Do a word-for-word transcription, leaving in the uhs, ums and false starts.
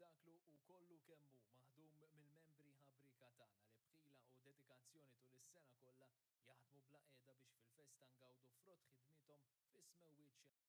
L-ispettaklu u kollu kemmu maħdum mill-membri ħabrika tagħna li bħila u dedikazzjoni tul is-sena kollha jaħdmu bla qiegħda biex fil-festa ngawdu frott ħidmithom fis-smewwiet